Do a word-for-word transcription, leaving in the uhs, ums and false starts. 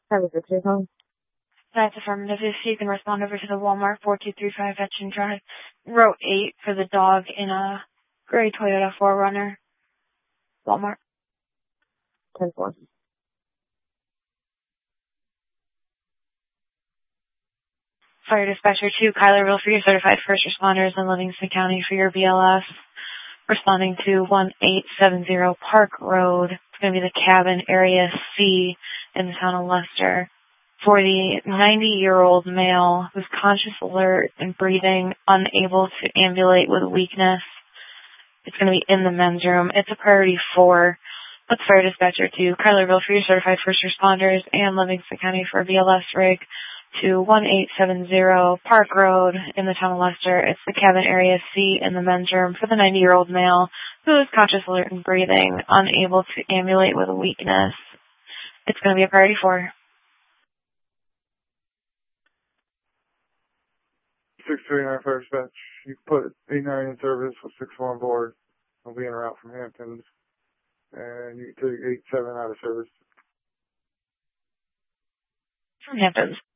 Private Victory Home. That's affirmative. If you can respond over to the Walmart four two three five Veteran Drive, row eight for the dog in a gray Toyota four runner. Walmart. ten four. Fire Dispatcher two, Kylerville for your certified first responders in Livingston County for your B L S. Responding to one eight seven zero Park Road. It's going to be the cabin area C in the town of Leicester. For the ninety-year-old male who's conscious, alert, and breathing, unable to ambulate with weakness. It's going to be in the men's room. It's a priority four. Let's Fire Dispatcher two, Kylerville for your certified first responders and Livingston County for B L S rig to one eight seven zero Park Road in the town of Leicester. It's the cabin area C in the men's room for the ninety-year-old male who is conscious, alert, and breathing, unable to ambulate with weakness. It's going to be a priority four. six three nine Fire Dispatch. You put eight nine in service with six four on board. I'll be en route from Hamptons. And you can take eight seven out of service. From Hamptons.